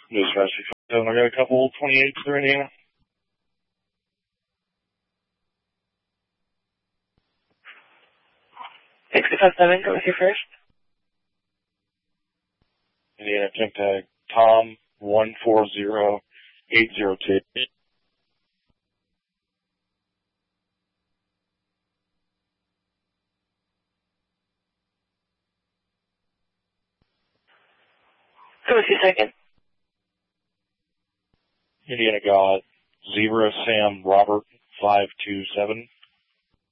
Dispatch 7, I got a couple 28s there, Indiana. Six five seven, go with your first. Indiana temp tag Tom 140802. Go with your second. Indiana got 0 Sam Robert 527.